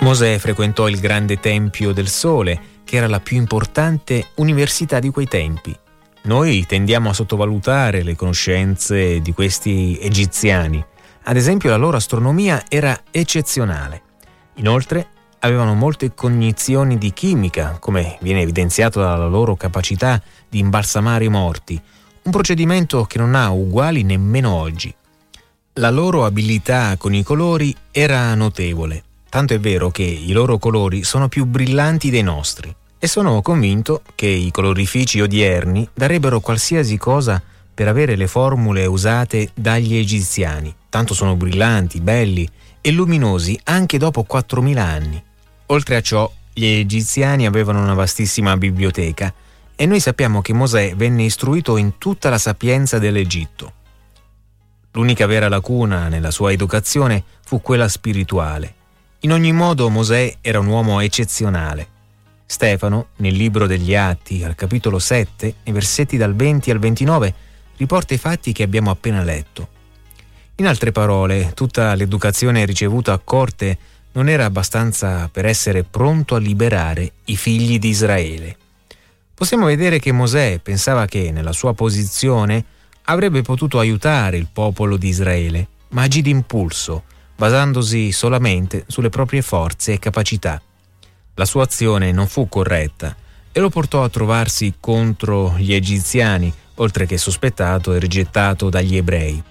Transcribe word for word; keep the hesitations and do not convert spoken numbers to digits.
Mosè frequentò il grande Tempio del Sole, che era la più importante università di quei tempi. Noi tendiamo a sottovalutare le conoscenze di questi egiziani. Ad esempio, la loro astronomia era eccezionale. Inoltre, avevano molte cognizioni di chimica, come viene evidenziato dalla loro capacità di imbalsamare i morti, un procedimento che non ha uguali nemmeno oggi. La loro abilità con i colori era notevole. Tanto è vero che i loro colori sono più brillanti dei nostri e sono convinto che i colorifici odierni darebbero qualsiasi cosa per avere le formule usate dagli egiziani. Tanto sono brillanti, belli e luminosi anche dopo quattromila anni. Oltre a ciò, gli egiziani avevano una vastissima biblioteca e noi sappiamo che Mosè venne istruito in tutta la sapienza dell'Egitto. L'unica vera lacuna nella sua educazione fu quella spirituale. In ogni modo Mosè era un uomo eccezionale. Stefano, nel libro degli Atti, al capitolo sette, nei versetti dal venti al ventinove, riporta i fatti che abbiamo appena letto. In altre parole, tutta l'educazione ricevuta a corte non era abbastanza per essere pronto a liberare i figli di Israele. Possiamo vedere che Mosè pensava che, nella sua posizione, avrebbe potuto aiutare il popolo di Israele, ma agì d'impulso, basandosi solamente sulle proprie forze e capacità. La sua azione non fu corretta e lo portò a trovarsi contro gli egiziani, oltre che sospettato e rigettato dagli ebrei.